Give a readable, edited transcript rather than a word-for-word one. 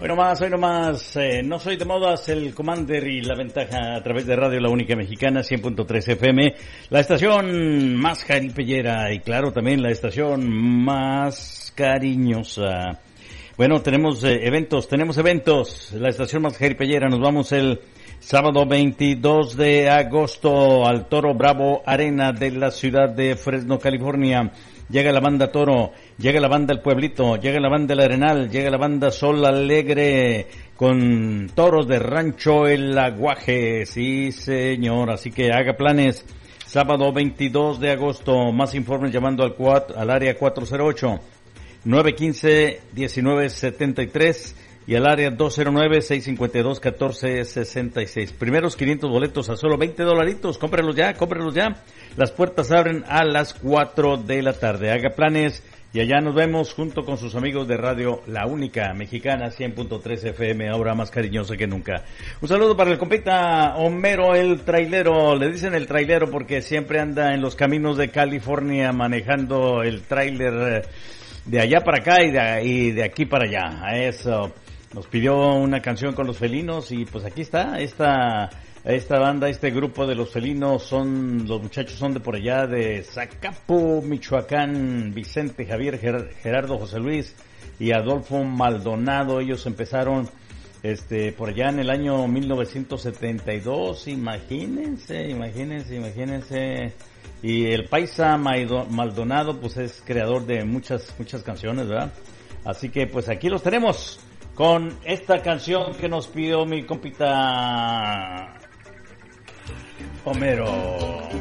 Hoy nomás, no soy de modas, el Commander y la ventaja a través de Radio La Única Mexicana, 100.3 FM, la estación más jaripellera y claro, también la estación más cariñosa. Bueno, tenemos eventos, la estación más jaripellera, nos vamos el sábado 22 de agosto al Toro Bravo Arena de la ciudad de Fresno, California. Llega la banda Toro, llega la banda El Pueblito, llega la banda El Arenal, llega la banda Sol Alegre con toros de rancho El Aguaje, sí señor, así que haga planes. Sábado 22 de agosto, más informes llamando al área 408-915-1973 y al área 209-652-1466. Primeros 500 boletos a solo $20. Cómprelos ya. Las puertas abren a las 4 de la tarde. Haga planes y allá nos vemos junto con sus amigos de Radio La Única Mexicana, 100.3 FM, ahora más cariñosa que nunca. Un saludo para el compita Homero el trailero. Le dicen el trailero porque siempre anda en los caminos de California manejando el trailer de allá para acá y de aquí para allá. A eso. Nos pidió una canción con los felinos y pues aquí está, esta banda, este grupo de los felinos los muchachos son de por allá de Zacapu, Michoacán, Vicente, Javier, Gerardo, José Luis y Adolfo Maldonado. Ellos empezaron por allá en el año 1972, imagínense. Y el paisa Maldonado pues es creador de muchas canciones, ¿verdad? Así que pues aquí los tenemos con esta canción que nos pidió mi compita Homero.